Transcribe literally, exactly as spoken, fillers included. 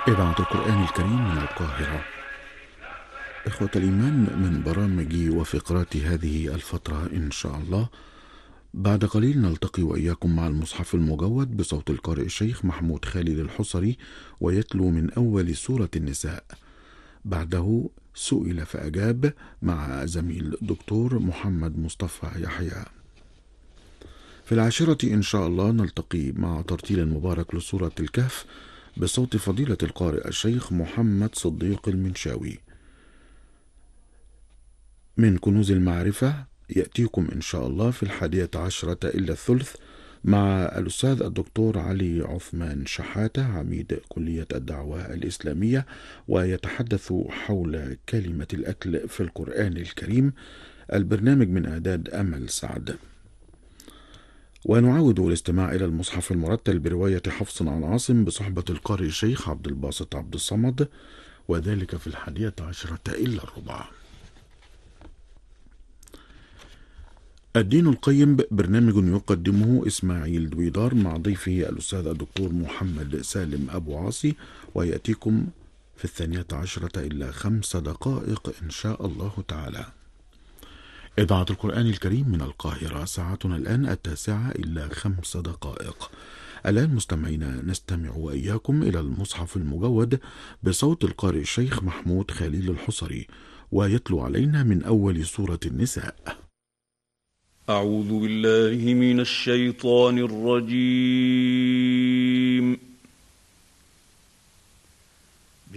إذاعة القرآن الكريم من القاهرة. إخوة الإيمان، من برامج وفقرات هذه الفترة إن شاء الله بعد قليل نلتقي وإياكم مع المصحف المجود بصوت القارئ الشيخ محمود خالد الحصري، ويتلو من أول سورة النساء. بعده سئل فأجاب مع زميل دكتور محمد مصطفى يحيى. في العاشرة إن شاء الله نلتقي مع ترتيل مبارك لسورة الكهف بصوت فضيلة القارئ الشيخ محمد صديق المنشاوي. من كنوز المعرفة يأتيكم إن شاء الله في الحادية عشرة إلا الثلث مع الأستاذ الدكتور علي عثمان شحاتة، عميد كلية الدعوة الإسلامية، ويتحدث حول كلمة الأكل في القرآن الكريم. البرنامج من إعداد أمل سعد. ونعود الاستماع إلى المصحف المرتل برواية حفص عن عاصم بصحبة القارئ الشيخ عبد الباسط عبد الصمد، وذلك في الحادية عشرة إلا الربع. الدين القيم برنامج يقدمه إسماعيل دويدار مع ضيفه الأستاذ الدكتور محمد سالم أبو عاصي، ويأتيكم في الثانية عشرة إلا خمس دقائق إن شاء الله تعالى. إذاعة القرآن الكريم من القاهرة، ساعتنا الآن التاسعة إلا خمس دقائق. الآن مستمعينا نستمع وإياكم إلى المصحف المجود بصوت القارئ الشيخ محمود خالد الحصري، ويتلو علينا من أول سورة النساء. أعوذ بالله من الشيطان الرجيم.